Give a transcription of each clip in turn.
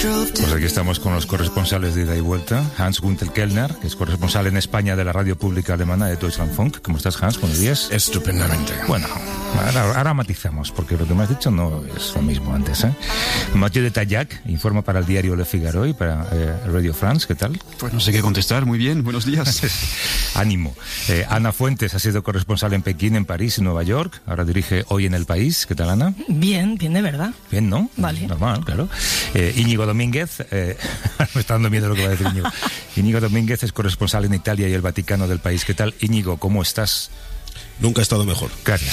Pues aquí estamos con los corresponsales de ida y vuelta. Hans-Günther Kellner, que es corresponsal en España de la radio pública alemana de Deutschlandfunk. ¿Cómo estás, Hans? Buenos días. Estupendamente. Bueno, ahora matizamos, porque lo que me has dicho no es lo mismo antes, ¿eh? Mathieu de Tayac informa para el diario Le Figaro y para Radio France. ¿Qué tal? Pues no sé qué contestar. Muy bien, buenos días. Ánimo. Ana Fuentes ha sido corresponsal en Pekín, en París y Nueva York. Ahora dirige Hoy en El País. ¿Qué tal, Ana? Bien de verdad. Bien, ¿no? Vale. Normal, claro. Íñigo Domínguez, me está dando miedo lo que va a decir Íñigo. Íñigo Domínguez es corresponsal en Italia y el Vaticano del País. ¿Qué tal, Íñigo? ¿Cómo estás? Nunca he estado mejor. Claro.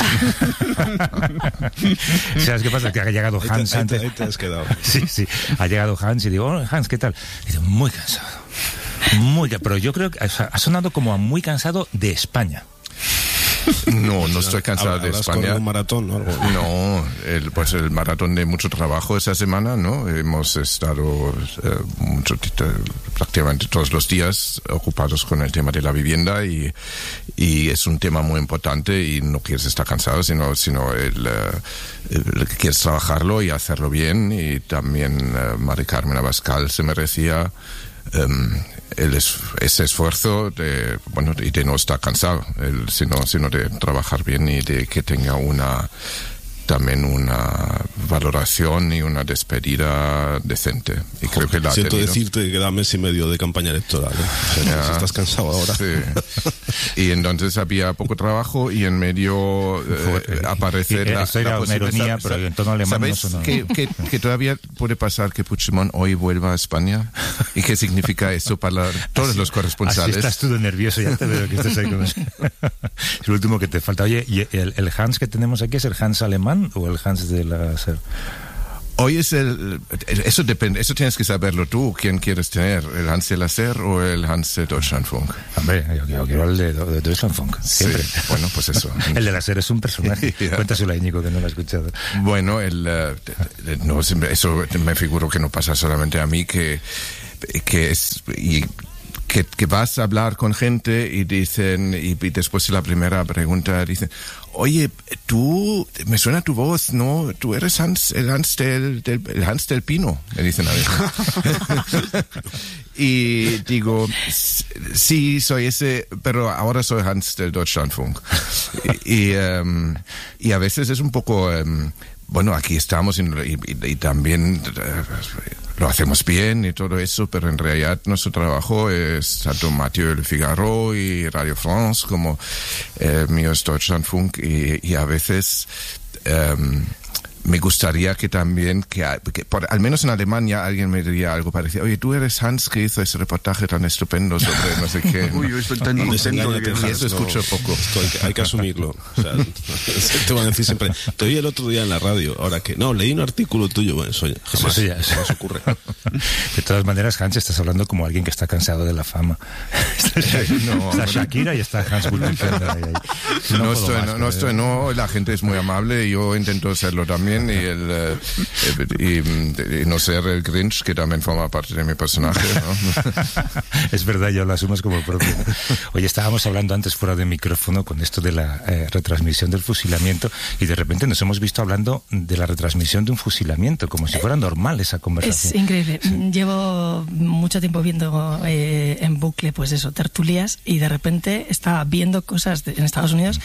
¿Sabes qué pasa? Que ha llegado Hans antes. Ahí te has quedado. Sí. Ha llegado Hans y digo, oh, Hans, ¿qué tal? Y dice, muy cansado. Pero yo creo que ha sonado como a muy cansado de España. No estoy cansado de España. ¿Un maratón o algo? No, el maratón de mucho trabajo esa semana, ¿no? Hemos estado prácticamente todos los días ocupados con el tema de la vivienda y es un tema muy importante y no quieres estar cansado, sino que quieres trabajarlo y hacerlo bien. Y también Mari Carmen Abascal se merecía ese esfuerzo y de no estar cansado, sino de trabajar bien y de que tenga también una valoración y una despedida decente. Y creo que la siento decirte que queda mes y medio de campaña electoral, ¿eh? O sea, si estás cansado ahora. Sí. Y entonces había poco trabajo y en medio aparece la una ironía, pero en tono alemán no sonó. Que todavía puede pasar que Puigdemont hoy vuelva a España. ¿Y qué significa eso para todos los corresponsales? Así estás tú de nervioso, ya te veo que estás ahí con eso. Es lo último que te falta. Oye, ¿y el Hans que tenemos aquí es el Hans alemán o el Hans de la SER? Hoy eso depende, eso tienes que saberlo tú, quién quieres tener, el Hans de la SER o el Hans de Deutschlandfunk. Hombre, yo quiero el de Deutschlandfunk, siempre. Sí, bueno, pues eso. El de la SER es un personaje. Yeah. Cuéntaselo a Íñigo, que no lo ha escuchado. Bueno, eso me figuro que no pasa solamente a mí, que vas a hablar con gente y dicen, y después de la primera pregunta dicen, oye, me suena tu voz, ¿no? Tú eres el Hans del Pino, me dicen a veces. Y digo, sí, soy ese, pero ahora soy Hans del Deutschlandfunk. Y a veces es un poco, bueno, aquí estamos y también lo hacemos bien y todo eso, pero en realidad nuestro trabajo es tanto Mathieu Le Figaro y Radio France como mío es Deutschlandfunk y a veces me gustaría que también, al menos en Alemania alguien me diría algo parecido. Oye, tú eres Hans que hizo ese reportaje tan estupendo sobre no sé qué. Uy, yo estoy tan contento de que y eso escucho poco. Hay que asumirlo. O sea, te van a decir siempre, te oí el otro día en la radio, ahora que no, leí un artículo tuyo. Bueno, eso jamás se ocurre. De todas maneras, Hans, estás hablando como alguien que está cansado de la fama. Está Shakira y está Hans Günther. No, la gente es muy amable y yo intento serlo también. Y no ser el Grinch, que también forma parte de mi personaje, ¿no? Es verdad, yo lo asumo como propio. Oye, estábamos hablando antes fuera de micrófono con esto de la retransmisión del fusilamiento y de repente nos hemos visto hablando de la retransmisión de un fusilamiento, como si fuera normal esa conversación. Es increíble. Sí. Llevo mucho tiempo viendo en bucle, pues eso, tertulias, y de repente estaba viendo cosas en Estados Unidos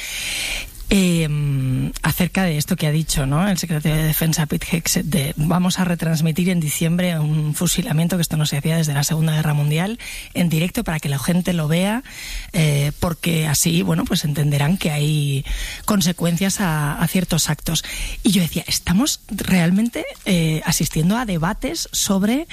acerca de esto que ha dicho, ¿no?, el secretario de Defensa Pete Hegseth, de vamos a retransmitir en diciembre un fusilamiento, que esto no se hacía desde la Segunda Guerra Mundial, en directo para que la gente lo vea, porque así, bueno, pues entenderán que hay consecuencias a ciertos actos. Y yo decía, estamos realmente asistiendo a debates sobre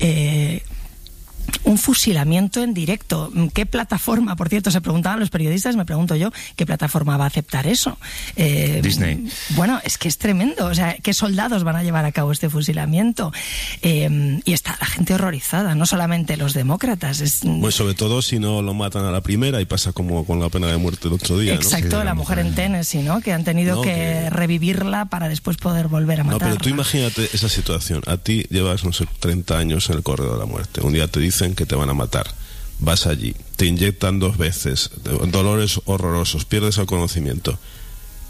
un fusilamiento en directo. ¿Qué plataforma? Por cierto, se preguntaban los periodistas, me pregunto yo, ¿qué plataforma va a aceptar eso? Disney. Bueno, es que es tremendo. O sea, ¿qué soldados van a llevar a cabo este fusilamiento? Y está la gente horrorizada, no solamente los demócratas. Pues sobre todo si no lo matan a la primera y pasa como con la pena de muerte el otro día, ¿no? Exacto, Sí, la mujer en Tennessee, ¿no?, que han tenido que revivirla para después poder volver a matarla. No, pero tú imagínate esa situación. A ti llevas, no sé, 30 años en el corredor de la muerte. Un día te dicen que te van a matar. Vas allí, te inyectan 2 veces, dolores horrorosos, pierdes el conocimiento.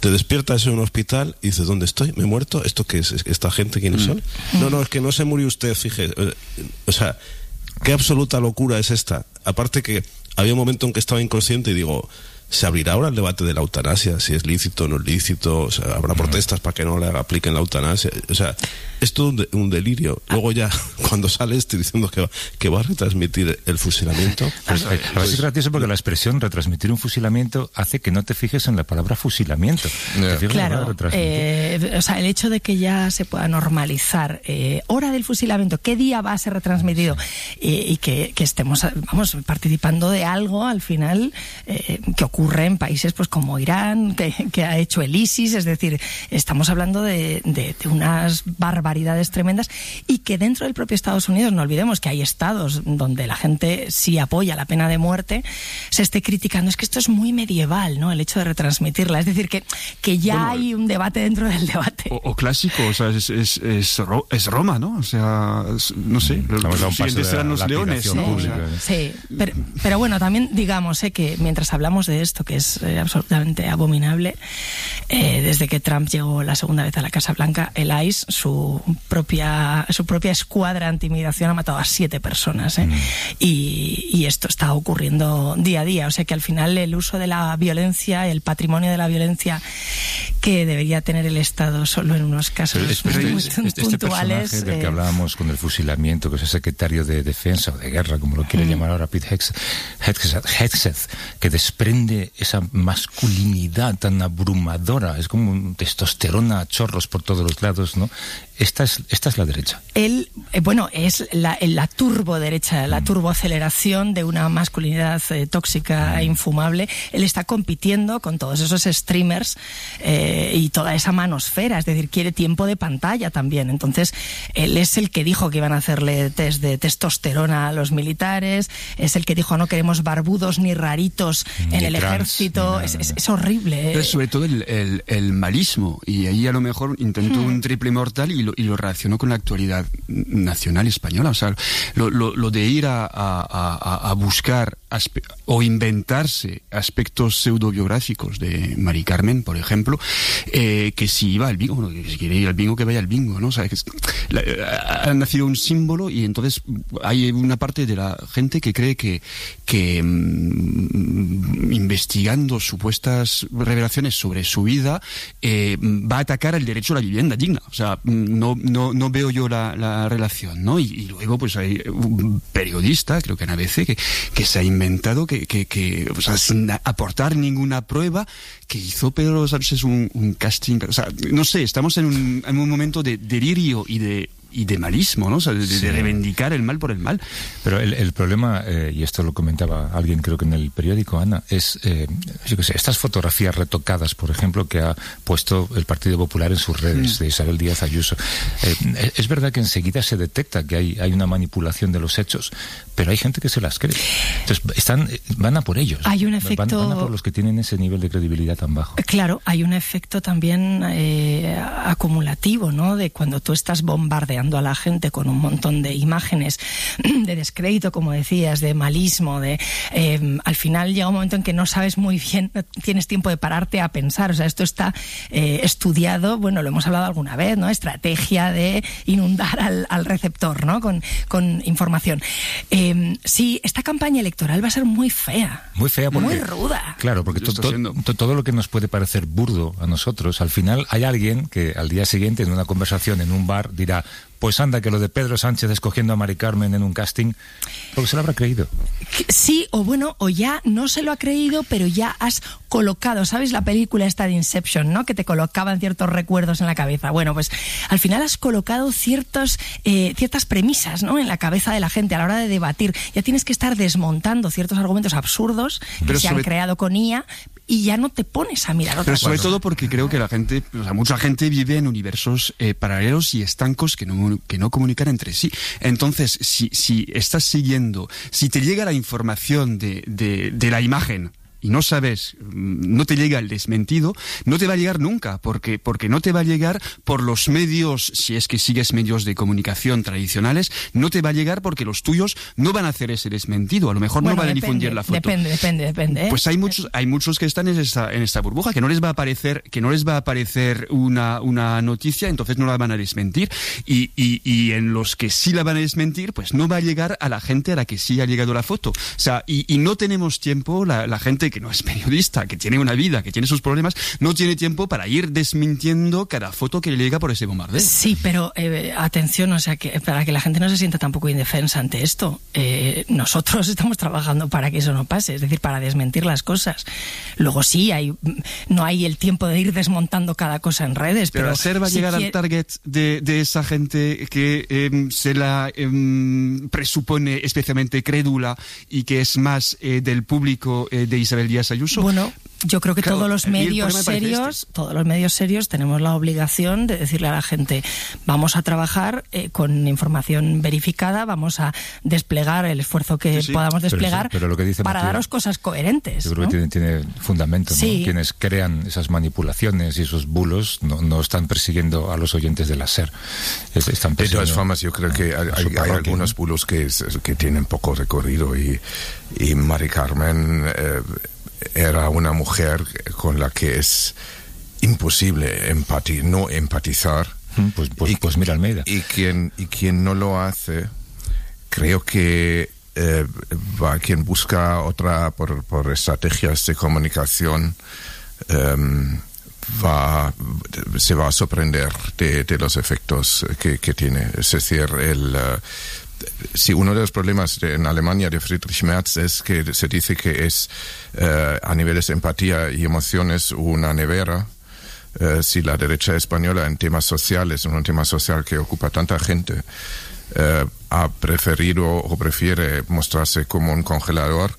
te despiertas en un hospital y dices, ¿dónde estoy? ¿Me he muerto? ¿Esto qué es? ¿Esta gente quiénes son? No, es que no se murió usted, fíjese. O sea, qué absoluta locura es esta. Aparte que había un momento en que estaba inconsciente y digo, ¿se abrirá ahora el debate de la eutanasia? Si es lícito o no es lícito, o sea, habrá protestas para que no le apliquen la eutanasia. O sea, es todo un delirio. Luego ya, cuando sale diciendo que va a retransmitir el fusilamiento... Ahora sí es gracioso porque la expresión retransmitir un fusilamiento hace que no te fijes en la palabra fusilamiento. Claro, o sea, el hecho de que ya se pueda normalizar hora del fusilamiento, qué día va a ser retransmitido, y que estemos, vamos, participando de algo al final que ocurre en países pues como Irán, que ha hecho el ISIS, es decir, estamos hablando de unas barbaridades tremendas, y que dentro del propio Estados Unidos, no olvidemos que hay estados donde la gente sí apoya la pena de muerte, se esté criticando, es que esto es muy medieval, ¿no?, el hecho de retransmitirla, es decir, que ya hay un debate dentro del debate. O clásico, o sea, es Roma, ¿no? O sea, no sé, los siguientes serán los leones, ¿no? Sí, pero bueno, también digamos que mientras hablamos de esto, que es absolutamente abominable, desde que Trump llegó la segunda vez a la Casa Blanca, el ICE, su propia escuadra antimigración, ha matado a 7 personas, y esto está ocurriendo día a día, o sea que al final el uso de la violencia, el patrimonio de la violencia que debería tener el Estado solo en unos casos muy puntuales. Personaje del que hablábamos con el fusilamiento, que es el secretario de Defensa o de Guerra, como lo quiere llamar ahora Pete Hegseth, que desprende esa masculinidad tan abrumadora, es como un testosterona a chorros por todos los lados, ¿no? Esta es la derecha. Él, es la turboderecha, la turboaceleración de una masculinidad tóxica e infumable. Él está compitiendo con todos esos streamers y toda esa manosfera, es decir, quiere tiempo de pantalla también. Entonces, él es el que dijo que iban a hacerle test de testosterona a los militares, es el que dijo no queremos barbudos ni raritos en el ejército. Es horrible. Pero sobre todo el malismo, y ahí a lo mejor intentó un triple mortal y lo relacionó con la actualidad nacional española. O sea, lo de ir a buscar o inventarse aspectos pseudobiográficos de Mari Carmen, por ejemplo, que si iba al bingo, que si quiere ir al bingo, que vaya al bingo, ¿no? O sea, ha nacido un símbolo, y entonces hay una parte de la gente que cree que investigando supuestas revelaciones sobre su vida va a atacar el derecho a la vivienda digna. O sea, no veo yo la relación, ¿no? Y luego pues hay un periodista, creo que en ABC, que se ha inventado que o sea, sin aportar ninguna prueba, que hizo Pedro Sánchez un casting. O sea, no sé, estamos en un momento de delirio y de malismo, ¿no? O sea, de reivindicar el mal por el mal. Pero el problema, y esto lo comentaba alguien creo que en el periódico, Ana, es, yo qué sé, estas fotografías retocadas, por ejemplo, que ha puesto el Partido Popular en sus redes, de Isabel Díaz Ayuso. Es verdad que enseguida se detecta que hay una manipulación de los hechos, pero hay gente que se las cree. Entonces, van a por ellos. Hay un efecto... Van a por los que tienen ese nivel de credibilidad tan bajo. Claro, hay un efecto también acumulativo, ¿no? De cuando tú estás bombardeando a la gente con un montón de imágenes de descrédito, como decías, de malismo, al final llega un momento en que no sabes muy bien, no tienes tiempo de pararte a pensar. O sea, esto está estudiado, bueno, lo hemos hablado alguna vez, ¿no? Estrategia de inundar al receptor, ¿no? Con información. Sí, esta campaña electoral va a ser muy fea. Muy fea porque... Muy ruda. Claro, porque todo lo que nos puede parecer burdo a nosotros, al final hay alguien que al día siguiente en una conversación en un bar dirá, pues anda, que lo de Pedro Sánchez escogiendo a Mari Carmen en un casting, porque se lo habrá creído. Sí, o ya no se lo ha creído, pero ya has colocado, ¿sabes la película esta de Inception, ¿no? Que te colocaban ciertos recuerdos en la cabeza. Bueno, pues al final has colocado ciertas premisas, ¿no? En la cabeza de la gente a la hora de debatir. Ya tienes que estar desmontando ciertos argumentos absurdos que se han creado con IA, y ya no te pones a mirar otra cosa. Pero sobre todo porque creo que la gente, o sea, mucha gente vive en universos paralelos y estancos que no comunican entre sí. Entonces, si estás siguiendo, si te llega la información de la imagen y no sabes, no te llega el desmentido, no te va a llegar nunca, porque no te va a llegar por los medios, si es que sigues medios de comunicación tradicionales, no te va a llegar porque los tuyos no van a hacer ese desmentido, a lo mejor no van a difundir la foto. Depende. Pues hay muchos que están en esta burbuja, que no les va a aparecer una noticia, entonces no la van a desmentir, y en los que sí la van a desmentir, pues no va a llegar a la gente a la que sí ha llegado la foto. O sea, y no tenemos tiempo, la gente que no es periodista, que tiene una vida, que tiene sus problemas, no tiene tiempo para ir desmintiendo cada foto que le llega por ese bombardeo. Sí, pero atención, o sea, que para que la gente no se sienta tampoco indefensa ante esto, nosotros estamos trabajando para que eso no pase, es decir, para desmentir las cosas. Luego sí, no hay el tiempo de ir desmontando cada cosa en redes, pero la SER va a llegar al target de esa gente que se la presupone especialmente crédula y que es más del público de Isabel Díaz Ayuso. Bueno, yo creo que claro, todos los medios serios tenemos la obligación de decirle a la gente, vamos a trabajar con información verificada, vamos a desplegar el esfuerzo que podamos desplegar, pero lo que dice para Mateo, daros cosas coherentes. Yo creo que tiene fundamento, ¿no? Sí. Quienes crean esas manipulaciones y esos bulos no están persiguiendo a los oyentes de la SER. Están de todas formas, yo creo que hay algunos bulos que tienen poco recorrido y Mari Carmen era una mujer con la que es imposible no empatizar. Pues mira Almeida. Y quien no lo hace, creo que quien busca otra por estrategias de comunicación se va a sorprender de los efectos que tiene. Es decir, uno de los problemas en Alemania de Friedrich Merz es que se dice que es a niveles de empatía y emociones una nevera. Si la derecha española en temas sociales, en un tema social que ocupa tanta gente, ha preferido o prefiere mostrarse como un congelador,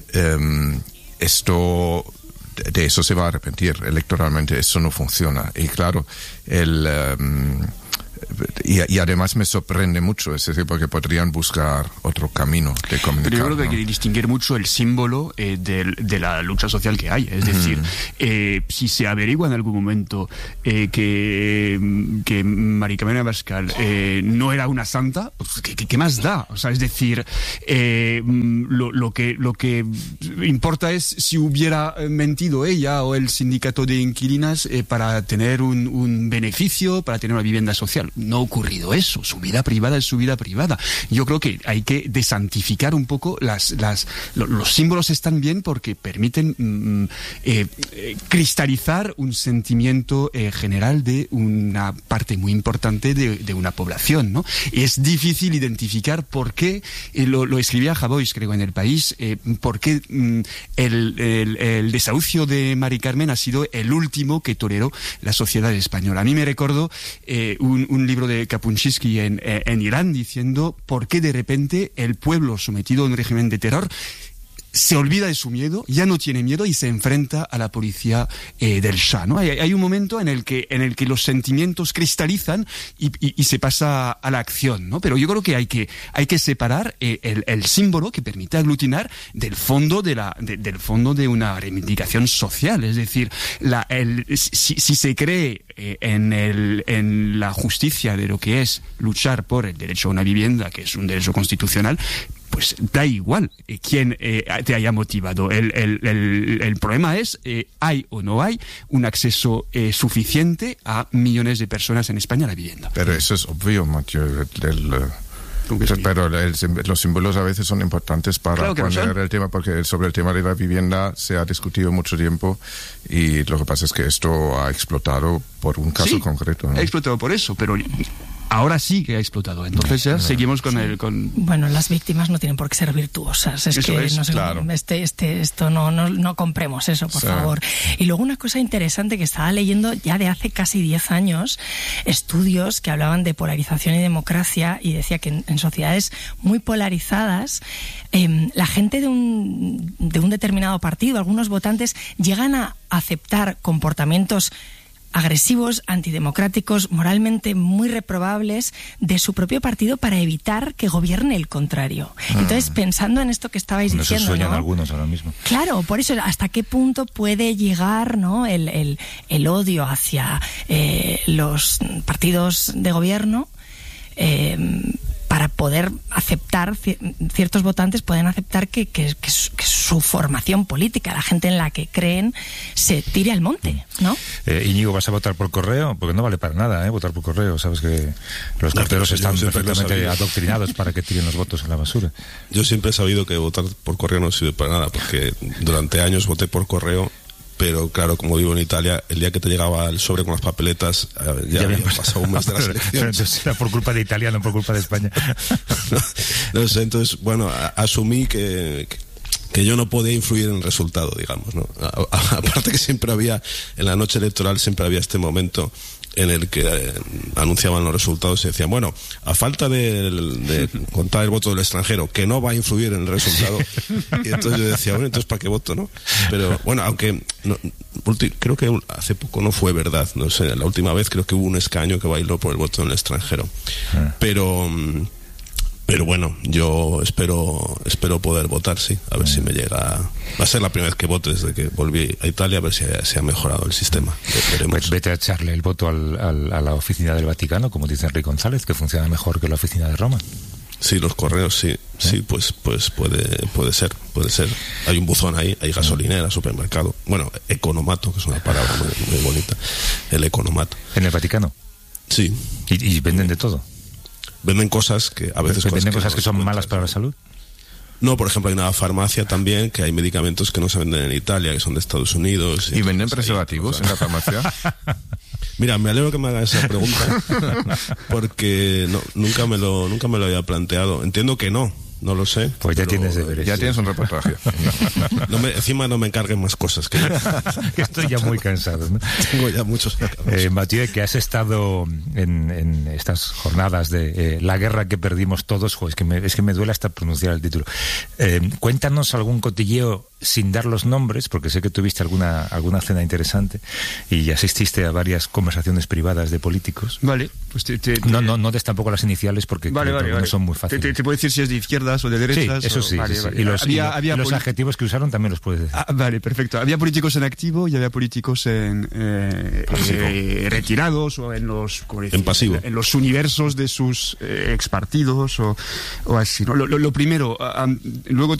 de eso se va a arrepentir electoralmente. Eso no funciona. Y claro, y además me sorprende mucho, es decir, porque podrían buscar otro camino de comunicar. Pero yo creo que hay que distinguir mucho el símbolo de la lucha social que hay. Es decir, si se averigua en algún momento que Mari Carmen Abascal no era una santa, pues, ¿qué más da? O sea, es decir, lo que importa es si hubiera mentido ella o el sindicato de inquilinas para tener un beneficio, para tener una vivienda social. No ha ocurrido eso. Su vida privada es su vida privada. Yo creo que hay que desantificar un poco los símbolos. Están bien porque permiten cristalizar un sentimiento general de una parte muy importante de una población, ¿no? Es difícil identificar por qué, lo escribía Javois, creo, en El País, por qué el desahucio de Mari Carmen ha sido el último que toleró la sociedad española. A mí me recordó un libro de Kapunshinsky en Irán diciendo por qué de repente el pueblo sometido a un régimen de terror se olvida de su miedo, ya no tiene miedo y se enfrenta a la policía del Shah, ¿no? Hay un momento en el que los sentimientos cristalizan y se pasa a la acción, ¿no? Pero yo creo que hay que separar el símbolo que permite aglutinar del fondo del fondo de una reivindicación social. Es decir, si se cree en la justicia de lo que es luchar por el derecho a una vivienda, que es un derecho constitucional, pues da igual quién te haya motivado. El problema es, ¿hay o no hay un acceso suficiente a millones de personas en España a la vivienda? Pero eso es obvio, Mateo. Pero los símbolos a veces son importantes para poner el tema, porque sobre el tema de la vivienda se ha discutido mucho tiempo y lo que pasa es que esto ha explotado por un caso concreto, ¿no? Ha explotado por eso, pero ahora sí que ha explotado. Entonces ya seguimos con Bueno, las víctimas no tienen por qué ser virtuosas. Esto no compremos eso, por favor. Y luego una cosa interesante que estaba leyendo ya de hace casi 10 años, estudios que hablaban de polarización y democracia, y decía que en sociedades muy polarizadas, la gente de un determinado partido, algunos votantes, llegan a aceptar comportamientos agresivos, antidemocráticos, moralmente muy reprobables de su propio partido para evitar que gobierne el contrario. Entonces, pensando en esto que estabais diciendo, eso sueñan, ¿no? algunos ahora mismo. Claro, por eso, ¿hasta qué punto puede llegar, ¿no?, el odio hacia los partidos de gobierno para poder aceptar, ciertos votantes pueden aceptar que su formación política, la gente en la que creen, se tire al monte, ¿no? Íñigo, ¿vas a votar por correo? Porque no vale para nada, votar por correo. Sabes que los carteros están perfectamente adoctrinados para que tiren los votos en la basura. Yo siempre he sabido que votar por correo no sirve para nada, porque durante años voté por correo. Pero claro, como vivo en Italia, el día que te llegaba el sobre con las papeletas, ya había pasado un mes de las elecciones. Pero entonces era por culpa de Italia, no por culpa de España. No sé, entonces, bueno, asumí que yo no podía influir en el resultado, digamos, ¿no? Aparte que siempre había, en la noche electoral siempre había este momento en el que anunciaban los resultados y decían, bueno, a falta de contar el voto del extranjero, que no va a influir en el resultado. Y entonces yo decía, bueno, entonces ¿para qué voto, no? Pero bueno, aunque creo que hace poco no fue verdad, no sé, la última vez creo que hubo un escaño que bailó por el voto en el extranjero. Pero bueno, yo espero poder votar, sí, a ver si me llega. Va a ser la primera vez que vote desde que volví a Italia, a ver si se ha mejorado el sistema. Veremos. Vete a echarle el voto a la oficina del Vaticano, como dice Enrique González, que funciona mejor que la oficina de Roma. Sí, los correos, sí, pues puede ser. Hay un buzón ahí, hay gasolinera, supermercado. Bueno, economato, que es una palabra muy bonita. El economato. ¿En el Vaticano? Sí. ¿Y venden de todo? Venden cosas que a veces... ¿Venden cosas que son malas para la salud? No, por ejemplo, hay una farmacia también que hay medicamentos que no se venden en Italia, que son de Estados Unidos. ¿Y venden preservativos en la farmacia? Mira, me alegro que me hagas esa pregunta porque nunca me lo había planteado. Entiendo que no lo sé. Pues ya tienes deberes. Ya tienes un reportaje. Encima no me encarguen más cosas. Que estoy ya muy cansado, ¿no? Tengo ya muchos. Mathieu, que has estado en estas jornadas de la guerra que perdimos todos, es que me duele hasta pronunciar el título. Cuéntanos algún cotilleo sin dar los nombres, porque sé que tuviste alguna cena interesante y asististe a varias conversaciones privadas de políticos. Vale, pues no des tampoco las iniciales porque no son muy fáciles. Te puedo decir si es de izquierdas o de derechas. Sí, eso sí. Vale. Y los adjetivos que usaron también los puedes decir. Vale, perfecto. Había políticos en activo y había políticos en retirados o en pasivo. En los universos de sus expartidos o así, ¿no? Lo primero, luego